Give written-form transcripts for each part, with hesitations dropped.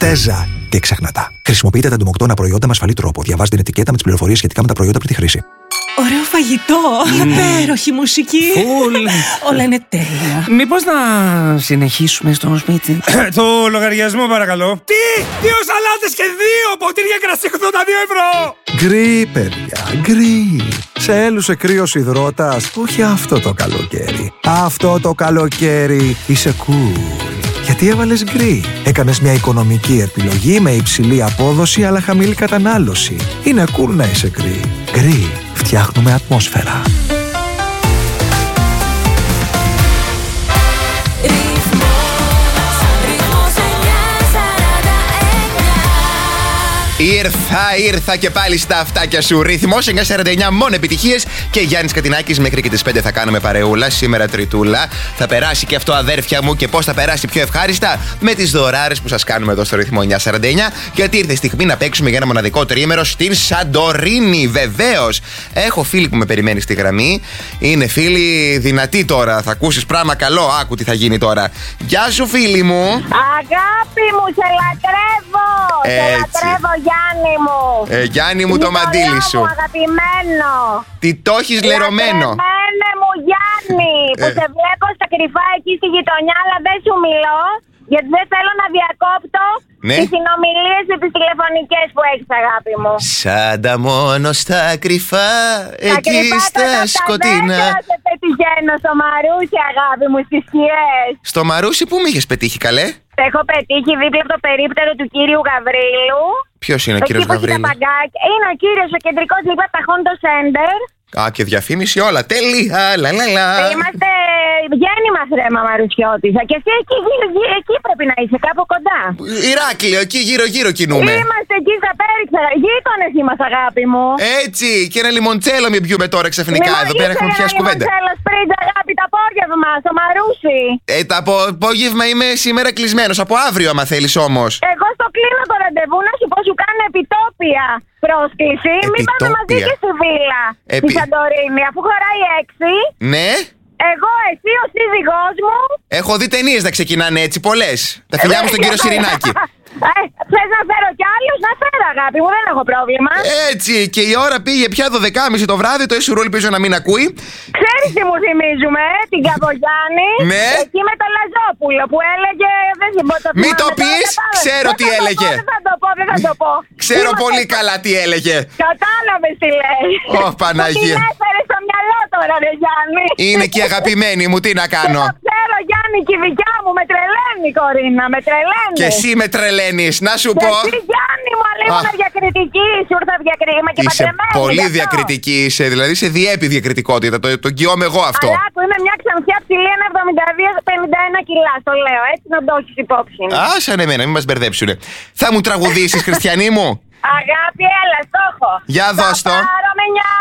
Τέζα και ξεχνατά. Χρησιμοποιείτε τα εντομοκτώνα προϊόντα με ασφαλή τρόπο. Διαβάζετε την ετικέτα με τις πληροφορίες σχετικά με τα προϊόντα πριν τη χρήση. Ωραίο φαγητό, υπέροχη μουσική. Όλα είναι τέλεια. Μήπως να συνεχίσουμε στο σπίτι? Το λογαριασμό παρακαλώ. Τι! 2 σαλάτες και 2 ποτήρια κρασί 82 ευρώ! Γκρι, παιδιά, γκρι. Σε έλουσε κρύος υδρότας? Όχι αυτό το καλοκαίρι. Αυτό το καλοκαίρι είσαι cool. Γιατί έβαλες γκρι. Έκανες μια οικονομική επιλογή με υψηλή απόδοση αλλά χαμηλή κατανάλωση. Είναι cool να είσαι γκρι. Γκρι. Φτιάχνουμε ατμόσφαιρα. Ήρθα και πάλι στα αυτάκια σου. Ρυθμός 949, μόνο επιτυχίες. Και Γιάννης Κατινάκης, μέχρι και τις 5 θα κάνουμε παρεούλα. Σήμερα Τριτούλα. Θα περάσει και αυτό, αδέρφια μου. Και πώς θα περάσει πιο ευχάριστα? Με τις δωράρες που σας κάνουμε εδώ στο ρυθμό 949. Γιατί ήρθε η στιγμή να παίξουμε για ένα μοναδικό τριήμερο στην Σαντορίνη. Βεβαίως. Έχω φίλη που με περιμένει στη γραμμή. Είναι φίλη δυνατή τώρα. Θα ακούσεις πράγμα καλό. Άκου τι θα γίνει τώρα. Γεια σου, φίλη μου. Αγάπη μου, σε λατρεύω. Σε λατρεύω, Γιάννη μου. Γιάννη μου, το μαντίλι σου. Αγαπημένο. Τι το έχεις λερωμένο. Λατρεμένε μου, Γιάννη. Που σε βλέπω στα κρυφά εκεί στη γειτονιά, αλλά δεν σου μιλώ. Γιατί δεν θέλω να διακόπτω τις συνομιλίες και τις τηλεφωνικές που έχεις, αγάπη μου. Σαν τα μόνο στα κρυφά, εκεί στα σκοτεινά. Δεν σε πετυχαίνω στο Μαρούσι, αγάπη μου, στις σκιές. Στο Μαρούσι που με είχες πετύχει, καλέ? Έχω πετύχει δίπλα από το περίπτερο του κύριου Γαβρίλου. Ποιος είναι ο κύριος Γαβρίλου? Είναι ο κύριος ο κεντρικός δίπλα από τα Honda Center. Α, και διαφήμιση όλα. Τέλεια. Είμαστε γέννημα θρέμα Μαρουσιώτησα. Και εσύ εκεί πρέπει να είσαι, κάπου κοντά. Ηράκλειο, εκεί γύρω-γύρω κινούμε. Είμαστε εκεί στα Πέριξα. Γείτονες είμαστε, αγάπη μου. Έτσι. Και ένα λιμοντσέλο μην πιούμε τώρα ξαφνικά. Εδώ πέρα έχουμε πιάσει κουβέντα. Λιμοντσέλο σπρίτζ, αγάπη, το απόγευμα στο Μαρούσι. Το απόγευμα είμαι σήμερα κλεισμένος. Από αύριο, άμα θέλεις όμως. Εγώ στο κλείνω το ραντεβού να σου πω, σου κάνω επιτόπια πρόσκληση. Μην πάμε μαζί και στη βίλα στη Σαντορίνη, αφού χωράει 6. Ναι. Εγώ, εσύ, ο σύζυγός μου. Έχω δει ταινίες να ξεκινάνε έτσι πολλές. Τα φιλιά μου στον κύριο Σιρινάκη. Θες να φέρω κι άλλους? Να φέρω, αγάπη μου, δεν έχω πρόβλημα. Έτσι, και η ώρα πήγε πια 12.30 το βράδυ. Το Εσουρού ελπίζω να μην ακούει. Ξέρεις τι μου θυμίζουμε, την Καπογιάννη? Ναι. Εκεί με το Λαζόπουλο που έλεγε. Μην το πεις, ξέρω τι έλεγε. Δεν θα το πω. Ξέρω πολύ καλά τι έλεγε. Κατάλαβες τι λέει. Ω, Παναγία. Την έφερε στο μυαλό τώρα, ρε Γιάννη. Είναι και η αγαπημένη μου, τι να κάνω. Ξέρω, Γιάννη, και η δικιά μου με τρελαίνει, Κορίνα, με τρελαίνει. Και εσύ με τρελαίνεις, να σου πω. Και εσύ, Γιάννη μου, αλίμονα διακριτική, σου ήρθα διακριτική. Είσαι πολύ διακριτική, είσαι, δηλαδή σε διέπει διακριτικότητα. Το εγγυώμαι εγώ αυτό. Αλλά που είμαι μια ξανθιά ψηλή 1,72-51 κιλά, το λέω, έτσι να το έχεις υπόψη. Σαν εμένα, μην μας μπερδέψουνε. Θα μου τραγουδήσεις, Χριστιανή μου? Αγάπη, έλα, στόχο. Για δώσ' το. Θα πάρω με μια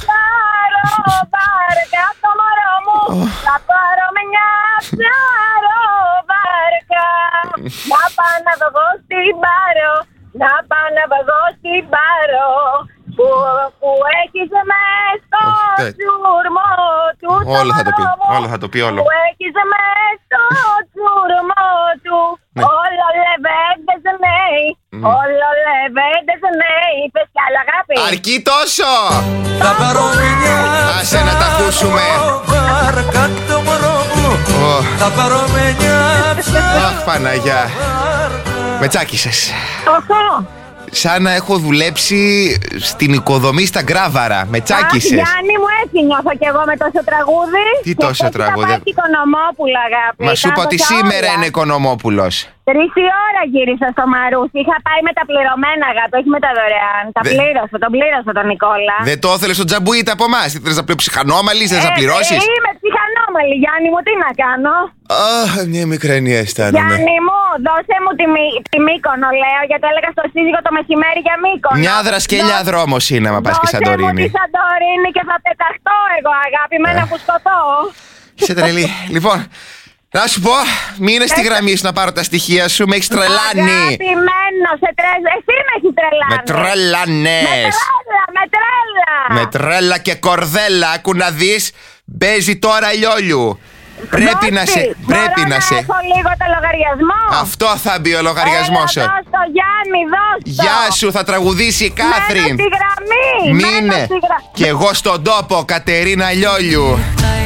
βάρκα, το μωρό μου. Θα πάρω με μια βάρκα. Να πάω να δω στην Πάρο. Να πάω να δω στην Πάρο. Που έχεις μες στο τσουρμό του. Όλα θα το πει, όλο. Που έχεις μες στο τσουρμό του. Όλο λεβέντες νέοι. Όλο λεβέντες νέοι. Πες κι άλλο, αγάπη. Αρκεί τόσο. Θα πάρω μια. Άσε να τα ακούσουμε. Βάρκα το μωρό μου. Θα πάρω μια. Αχ, Παναγιά. Με τσάκισες. Σαν να έχω δουλέψει στην οικοδομή στα Γκράβαρα. Με τσάκισες. Γιάννη μου, έτσι νιώθω κι εγώ με τόσο τραγούδι. Τι τόσο τραγούδι? Θα πάει Οικονομόπουλο, αγάπη. Μα σου πω ότι σήμερα είναι Οικονομόπουλος. 3 η ώρα γύρισα στο Μαρούσι. Είχα πάει με τα πληρωμένα, αγάπη, όχι με τα δωρεάν. Τον πλήρωσα τον Νικόλα. Δεν το ήθελες τον τζαμπουίτα από εμάς? Ήθελες να ψυχανόμαλη, θες να πληρώσεις? Είμαι ψυχανόμαλη, Γιάννη μου, τι να κάνω. Αχ, μια μικρανία αισθάνομαι. Γιάννη μου, δώσε μου τη Μύκονο, λέω, γιατί έλεγα στο σύζυγο το μεσημέρι για Μύκονο. Μια δρασκελιά δρόμος είναι, άμα πας και Σαντορίνη. Δώσε μου τη Σαντορίνη και θα πεταχτώ εγώ, αγάπη, με να φουσκωθώ. Είσαι τρελή. Λοιπόν, να σου πω, μείνε στη γραμμή σου να πάρω τα στοιχεία σου. Με έχεις τρελάνει. Αγαπημένο, εσύ με έχεις τρελάνει. Με τρελάνες. Με τρέλα. Με τρέλα και κορδέλα. Άκου να δεις. Μπέζει τώρα λιόλιου. Πρέπει να σε. Έχω λίγο το λογαριασμό. Αυτό θα μπει ο λογαριασμός σου. Δώσ' το μη δώσω. Γεια σου, θα τραγουδήσει η Κάθριν. Μένω στη γραμμή. Μείνε. Και εγώ στον τόπο, Κατερίνα Λιόλιου.